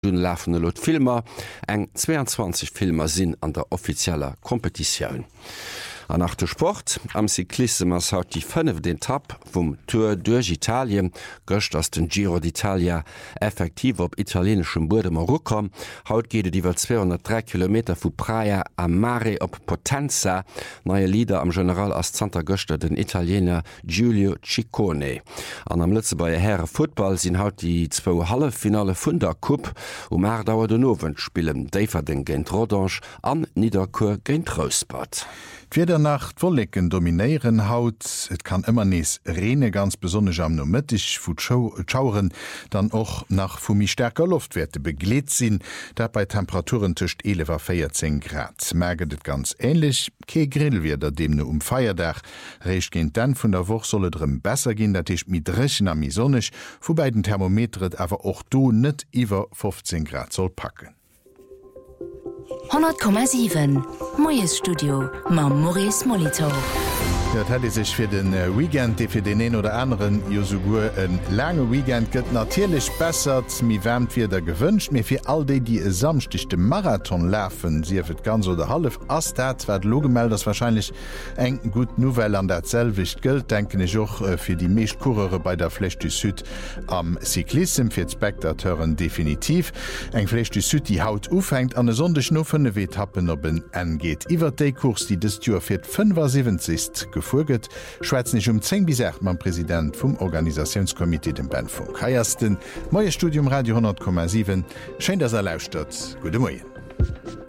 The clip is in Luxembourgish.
laufende Lot Filmer eng 22 Filmer sinn an der offizieller Kompetitionun. Nach dem Sport am Cyklismus haut die 5 den Etapp vom Tour d'Italien göcht aus den Giro d'Italia effektiv op italienischem Boden Marokko. Haut geht iwwer 203 Kilometer vu Praia a Mare op Potenza. Neue Lieder am General as Santa Göster den Italiener Giulio Ciccone. An am Lützebauer Herre Football sind haut die 2 Hallefinale vun der Cup Mar dauer den Nowen spielen Daverden géint Rodange an Niederkur géint Rosbad. Wieder Nacht Wollecken dominieren haut, et kann immer nees Rene ganz besonders am nometisch Schauren, dann auch nach vumi stärker Luftwerte begleet sinn, dat bei Temperaturen tischt 11-14 Grad. Merget et ganz ähnlich, ke Grill wieder dem ne Feierdach, Recht gehen dann vun der Woche solle drin besser gehen, dat ich mit drechen am sonnig, wo bei den Thermometret aber auch du net iwwer 15 Grad soll packen. 100,7 Moes Studio ma Maurice Molitor. Dat hätte sich fir den Weekend, de fir den een oder anderen Josugur een lange Weekend gëtt natierlich bessert, mi wärmt wie der gewünscht, mir fir all die e samstichte Marathon läfen, sie fir ganz oder half ass dat logemeld, das wahrscheinlich eng gut Novelle an der Zellwicht gilt, denken ich auch fir die Meeskurere bei der Flèche du Sud am Cyklism fir Spektateuren definitiv. Eng Flèche du Sud die Haut ufhängt an de sonde schnuffen wie Etappen op en geht. Iwer de Kurs die des Tour fir 75 gefolget, schwätz nicht 10 bis 8 man Präsident vom Organisationskomitee dem Bandfunk. Heiersten Moje Studium Radio 100,7 schein dass lauscht. Gute Morgen.